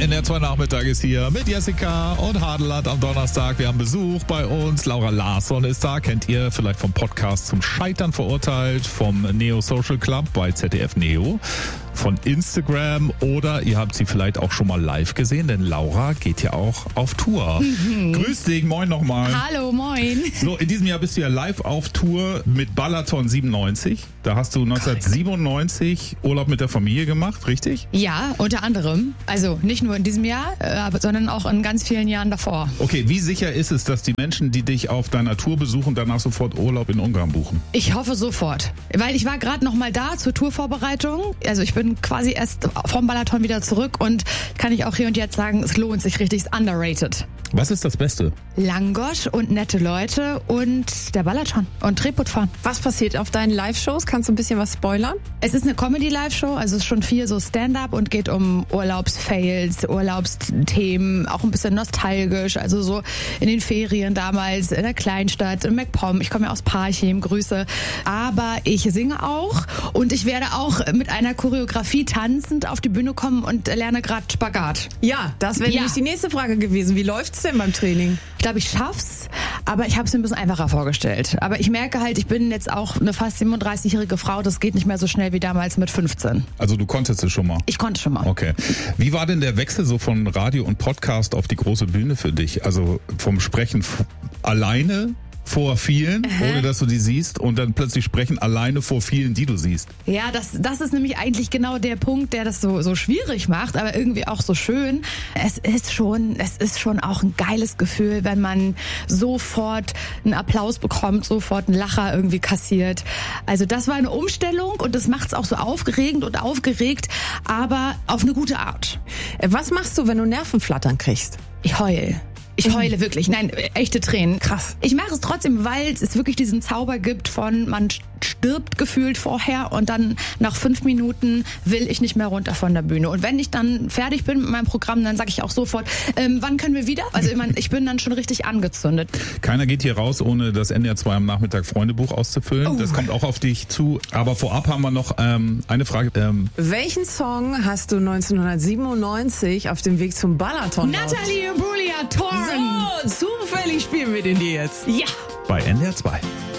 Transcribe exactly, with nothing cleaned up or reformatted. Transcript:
N D R zwei Nachmittag ist hier mit Jessica und Hadeland am Donnerstag. Wir haben Besuch bei uns. Laura Larsson ist da. Kennt ihr vielleicht vom Podcast zum Scheitern verurteilt, vom Neo Social Club bei Z D F Neo, von Instagram, oder ihr habt sie vielleicht auch schon mal live gesehen, denn Laura geht ja auch auf Tour. Mhm. Grüß dich, moin nochmal. Hallo, moin. So, in diesem Jahr bist du ja live auf Tour mit Balaton siebenundneunzig. Da hast du neunzehnhundertsiebenundneunzig Urlaub mit der Familie gemacht, richtig? Ja, unter anderem. Also nicht nur in diesem Jahr, äh, sondern auch in ganz vielen Jahren davor. Okay, wie sicher ist es, dass die Menschen, die dich auf deiner Tour besuchen, danach sofort Urlaub in Ungarn buchen? Ich hoffe sofort. Weil ich war gerade noch mal da zur Tourvorbereitung. Also ich bin quasi erst vom Balaton wieder zurück und kann ich auch hier und jetzt sagen, es lohnt sich richtig, ist underrated. Was ist das Beste? Langosch und nette Leute und der Balaton und Treptow fahren. Was passiert auf deinen Live-Shows? Kannst du ein bisschen was spoilern? Es ist eine Comedy-Live-Show, also es ist schon viel so Stand-up und geht um Urlaubsfails, Urlaubsthemen, auch ein bisschen nostalgisch, also so in den Ferien damals, in der Kleinstadt, in MacPom. Ich komme ja aus Parchim, Grüße. Aber ich singe auch und ich werde auch mit einer Choreografie tanzend auf die Bühne kommen und lerne gerade Spagat. Ja, das wäre Ja. nämlich die nächste Frage gewesen. Wie läuft's denn beim Training? Ich glaube, ich schaff's, aber ich habe es mir ein bisschen einfacher vorgestellt. Aber ich merke halt, ich bin jetzt auch eine fast siebenunddreißigjährige Frau, das geht nicht mehr so schnell wie damals mit fünfzehn. Also du konntest es schon mal? Ich konnte schon mal. Okay. Wie war denn der Wechsel so von Radio und Podcast auf die große Bühne für dich? Also vom Sprechen f- alleine vor vielen, Aha. ohne dass du die siehst, und dann plötzlich sprechen alleine vor vielen, die du siehst. Ja, das, das ist nämlich eigentlich genau der Punkt, der das so, so schwierig macht, aber irgendwie auch so schön. Es ist schon, es ist schon auch ein geiles Gefühl, wenn man sofort einen Applaus bekommt, sofort einen Lacher irgendwie kassiert. Also das war eine Umstellung und das macht es auch so aufgeregend und aufgeregt, aber auf eine gute Art. Was machst du, wenn du Nervenflattern kriegst? Ich heul. Ich heule wirklich. Nein, echte Tränen. Krass. Ich mache es trotzdem, weil es wirklich diesen Zauber gibt von, man stirbt gefühlt vorher und dann nach fünf Minuten will ich nicht mehr runter von der Bühne. Und wenn ich dann fertig bin mit meinem Programm, dann sage ich auch sofort, ähm, wann können wir wieder? Also ich, mein, ich bin dann schon richtig angezündet. Keiner geht hier raus, ohne das N D R zwei am Nachmittag Freundebuch auszufüllen. Oh. Das kommt auch auf dich zu. Aber vorab haben wir noch ähm, eine Frage. Ähm, Welchen Song hast du neunzehnhundertsiebenundneunzig auf dem Weg zum Balaton laut? Natalie Imbruglia, Torn. So, zufällig spielen wir den dir jetzt. Ja. bei N D R zwei.